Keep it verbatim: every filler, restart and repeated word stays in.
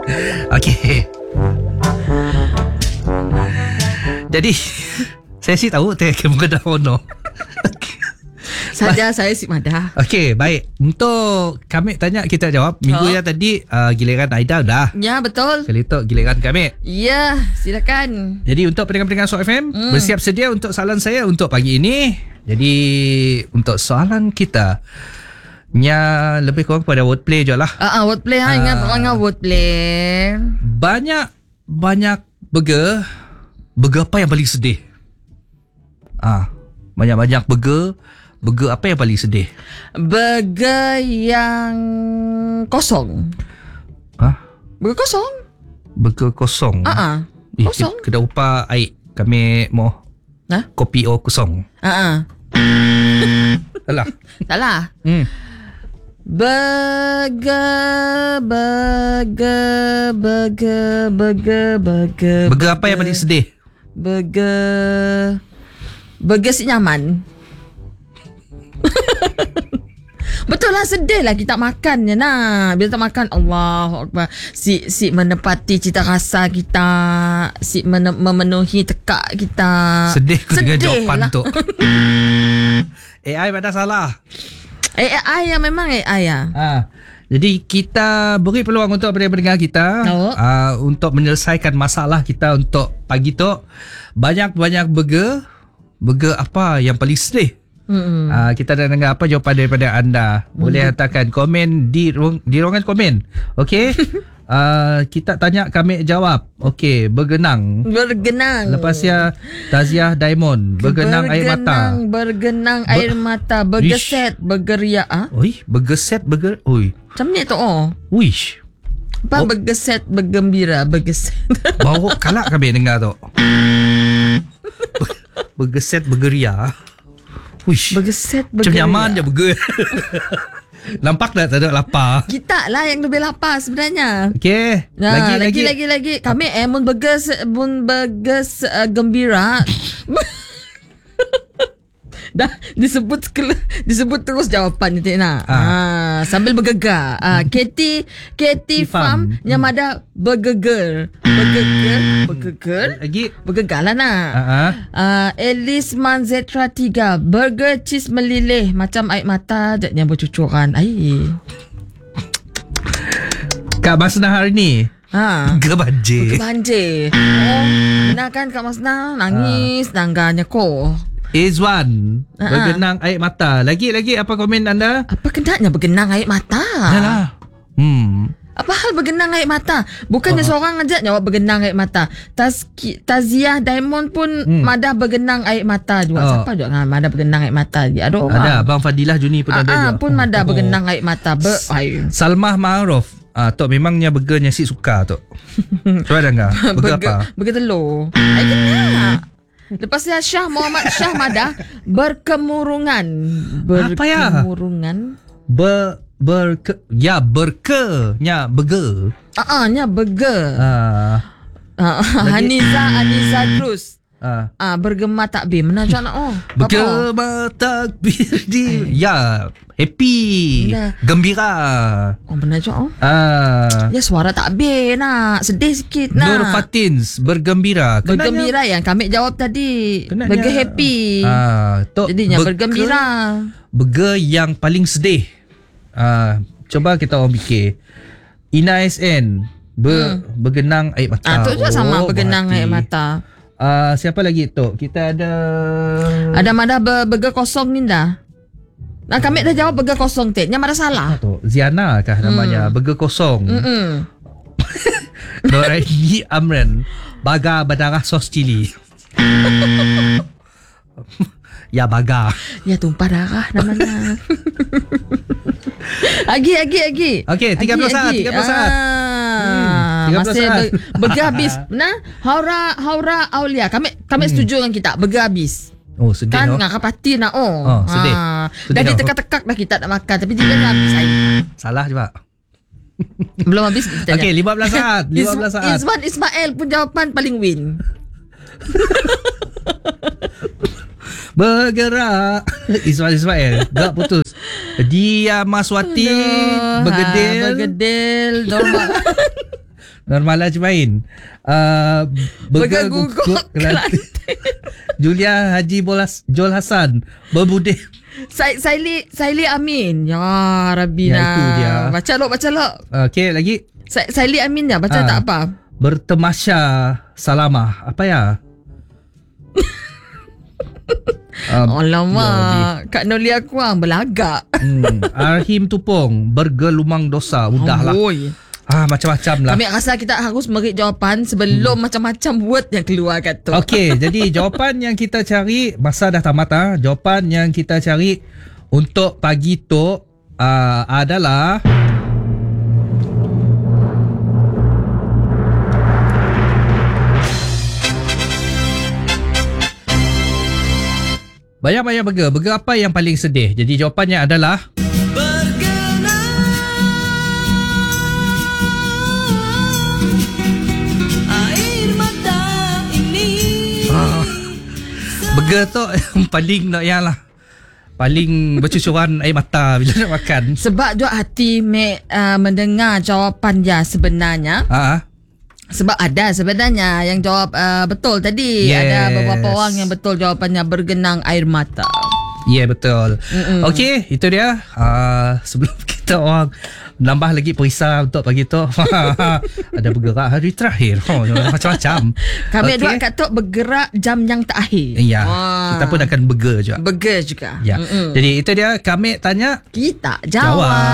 Okey. Jadi saya sih tahu teh kemudahan ono. Saja saya si Madah. Okey, baik. Untuk kami tanya kita jawab. Minggu Oh. yang tadi uh, giliran Aida dah. Ya, betul. Kali itu giliran kami. Ya, silakan. Jadi untuk pendengar-pendengar Shock F M, Hmm. bersiap sedia untuk soalan saya untuk pagi ini. Jadi untuk soalan kita nya lebih kurang pada wordplay je lah. Ah, uh, wordplay ha, ingat Ah. orang wordplay. Banyak banyak burger burger apa yang paling sedih? Ah, banyak-banyak burger burger apa yang paling sedih? Burger yang kosong. Hah? Burger kosong? Burger kosong. Ah, uh-uh. Eh, kosong. Kedai upah air kami mau Hah? kopi o kosong. Ah, uh-uh. Salah. Salah. Hmm. Burger, burger, burger, burger, burger. Burger apa yang paling sedih? Burger, burger si nyaman. Betul lah, sedih lah kita makan je nah. Bila tak makan, Allahu Akbar, si si menepati cita rasa kita, si men- memenuhi tekak kita. Sedih ku dengan jawapan lah. tu. A I pada salah. A I yang memang A I ya. Ha. Jadi kita beri peluang untuk pendengar kita Oh. uh, untuk menyelesaikan masalah kita untuk pagi tu. Banyak-banyak burger. Burger apa yang paling sedih? Hmm. Uh, kita dah dengar apa jawapan daripada anda. Boleh hantarkan komen di ruang, di ruangan komen. Okey. Uh, kita tanya, kami jawab. Okey, bergenang. Bergenang. Lepas ya Taziah Diamond, bergenang air mata. Bergenang Ber- air mata. Bergeset, bergeria. Ah? Oi, bergeset berger. Oi. Macam ni tu oh. Wish. Apa Oh. bergeset, bergembira, bergeset. Baru kalak kami dengar tu. Bergeset bergeria. Wish. Bergeset, Macam bergeria. nyaman je burger. Nampak tak tak ada lapar. Kita lah yang lebih lapar sebenarnya. Okey. Nah, Lagi lagi, lagi. lagi, lagi. Kami eh, mun berges, mun berges uh, gembira. Dah disebut disebut terus jawapan ni nak. Ah. Ah, sambil bergegar. Ah, Katie Katie Farm Farm. yang ada bergeger. Bergeger, bergeger. Lagi. Bergegar lah nak. Ha ah. Uh, Elis Manzetra tiga, burger cheese melilih macam air mata jadinya bercucuran air. Kak Masnah hari ni. Ha. Burger banjir. Banjir. Oh, benar kan Kak Masnah nangis nangganya ko. Izwan, Ha, ah. bergenang air mata. Lagi lagi apa komen anda? Apa kenanya bergenang air mata? Yalah. Hmm. Apa hal bergenang air mata? Bukannya Ah. seorang aja jawab bergenang air mata. Tazki, Taziah Diamond pun Hmm. Madah bergenang air mata juga. Oh. Siapa juga dengan Madah bergenang air mata? Dia ada orang. Ada Abang Fadilah Juni pun ada Ah, ah, juga. pun Madah Oh. bergenang air mata. Ber air. Salmah Ma'ruf. Ah, tok memangnya burgernya si suka tok. Cuba dengar. Burger apa? Burger telur. Ai kena. Lepas dia Syah Muhammad Syah Madah berkemurungan. Apa ya? Berkemurungan. Ber ber ya berke nya burger. Ah, ah, nya burger. Ah. Ah, Haniza Haniza terus. Ah. Ah, bergema takbir. Mana macam nak oh. Apa? Bergema takbir di ya happy Dah. gembira. Oh, benar je oh. Ah. Ya suara takbir nak. Sedih sikit nak. Nur Fatins bergembira. Kenanya- Bergembira yang kami jawab tadi. Kenanya- Burger happy. Ah, tok Jadinya burger- bergembira. Burger yang paling sedih. Ah, coba kita orang fikir. Ina S N ber, hmm. bergenang air mata. Ah, tu juga sama bergenang berhati. air mata. Ah, siapa lagi tu? Kita ada Ada Madah ber- burger kosong ni dah. Nah, kami dah jawab burger kosong tek. Yang mana salah? tu Ziana kah namanya? Hmm. Burger kosong. Mm-mm. Noraini Amran baga berdarah sos cili. Ya baga. Ya tumpah darah namanya. Lagi, lagi, lagi. Okey, tiga puluh saat, tiga puluh saat. Ah, Hmm, tiga puluh masih saat. ber, burger habis. Nah, Haura Haura Aulia. Kami kami Hmm. setuju dengan kita. Burger habis. Oh, sedih. Kan no? ngakak pati nak oh. Oh, sedih. Ah, Sedih, dah no? ditekak-tekak dah kita nak makan tapi dia dah habis air. Salah juga. Belum habis kita. Okey, lima belas saat, lima belas saat. Izwan Ismail pun jawapan paling win. Bergerak Ismail Ismail Gak putus. Dia Maswati Aduh, Bergedil ha, bergedil normal. Normal Ajmain. Uh, Burger Berguguk Guguk Kelantan. Julia Haji Bolas, Jol Hasan Berbudi. Sai- Saili Saili Amin. Ya Rabbina. Ya, itu dia. Baca lo, baca lo. Okey, lagi. Sa- Saili Amin ya, baca Ah. tak apa. Bertemasya Salamah. Apa ya? um, Alamak, Kak Nolia Kuang belagak. hmm, Arhim Tupong Bergelumang dosa. Udahlah. Amboi. Ah, macam-macam lah. Kami rasa kita harus beri jawapan sebelum hmm. macam-macam word yang keluar kat tu. Okey, jadi jawapan yang kita cari, masa dah tamat ah. Jawapan yang kita cari untuk pagi tu uh, adalah Bayar-bayar burger. Burger apa yang paling sedih? Jadi jawapannya adalah burger tu yang paling nak yang lah paling bercucuran air mata bila nak makan. Sebab dua hati Mek uh, mendengar jawapan dia sebenarnya. Ha. Sebab ada sebenarnya yang jawab uh, betul tadi. Yes. Ada beberapa orang yang betul jawapannya bergenang air mata. Ya, yeah, betul. Mm-mm. Okey, itu dia. Uh, sebelum kita orang nambah lagi perisa untuk pagi tu. Ada bergerak hari terakhir. Oh, macam-macam. Kami Okey. dua kat tu bergerak jam yang terakhir. Ya, Wah. kita pun akan burger juga. Burger juga. Ya. Mm-mm. Jadi itu dia, kami tanya Kita jawab. jawab.